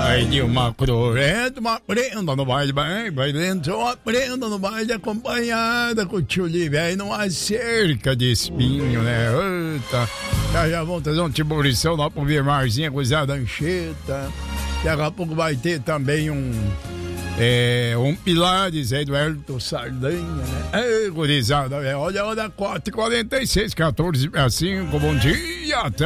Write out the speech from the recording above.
Vai de uma crorenta, uma prenda no baile, vai dentro, uma prenda no baile acompanhada com o tio Livre aí numa cerca de espinho, né? Eita, já vão trazer um tiburição lá pro Virmarzinha com Zé da Ancheta. Daqui a pouco vai ter também um Pilares aí do Elton Sardanha, né? Ei, gurizada, olha a hora 4h46, 14h05, bom dia, até